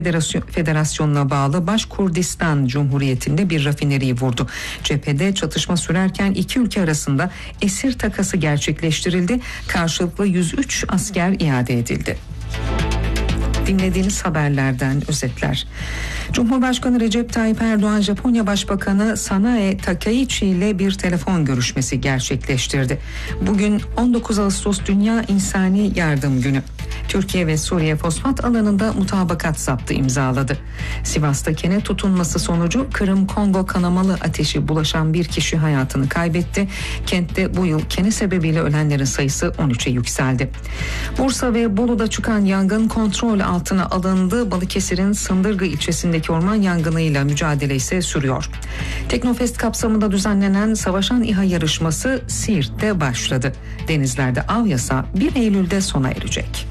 Federasyonu'na bağlı Başkurdistan Cumhuriyeti'nde bir rafineriyi vurdu. Cephede çatışma sürerken iki ülke arasında esir takası gerçekleştirildi. Karşılıklı 103 asker iade edildi. Dinlediğiniz haberlerden özetler. Cumhurbaşkanı Recep Tayyip Erdoğan, Japonya Başbakanı Sanae Takaichi ile bir telefon görüşmesi gerçekleştirdi. Bugün 19 Ağustos Dünya İnsani Yardım Günü. Türkiye ve Suriye fosfat alanında mutabakat zaptı imzaladı. Sivas'ta kene tutunması sonucu Kırım-Kongo kanamalı ateşi bulaşan bir kişi hayatını kaybetti. Kentte bu yıl kene sebebiyle ölenlerin sayısı 13'e yükseldi. Bursa ve Bolu'da çıkan yangın kontrol altına alındı. Balıkesir'in Sındırgı ilçesindeki orman yangınıyla mücadele ise sürüyor. Teknofest kapsamında düzenlenen Savaşan İHA yarışması Siirt'te başladı. Denizlerde av yasağı 1 Eylül'de sona erecek.